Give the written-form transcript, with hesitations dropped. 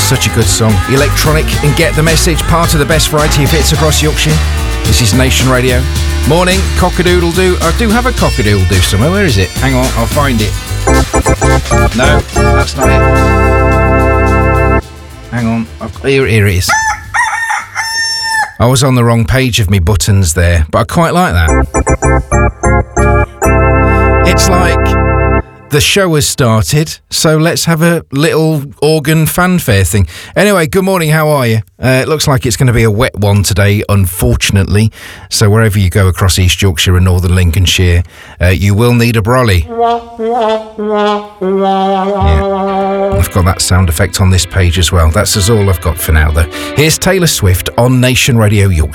such a good song. Electronic and get the message. Part of the best variety of hits across Yorkshire. This is Nation Radio. Morning, cock-a-doodle-doo. I do have a cock-a-doodle-doo somewhere. Where is it? Hang on, I'll find it. No, that's not it. Hang on. Here it is. I was on the wrong page of me buttons there, but I quite like that. It's like the show has started, so let's have a little organ fanfare thing. Anyway, good morning, how are you? It looks like it's going to be a wet one today, unfortunately. So wherever you go across East Yorkshire and Northern Lincolnshire, you will need a brolly. Yeah, I've got that sound effect on this page as well. That's all I've got for now, though. Here's Taylor Swift on Nation Radio Yorkshire.